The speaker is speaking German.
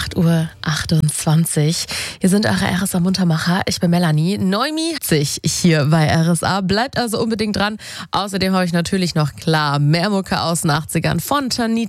8:28 Uhr. Hier sind eure RSA Muntermacher. Ich bin Melanie. Noemi sich hier bei RSA. Bleibt also unbedingt dran. Außerdem habe ich natürlich noch klar mehr Mucke aus den 80ern von Tanita.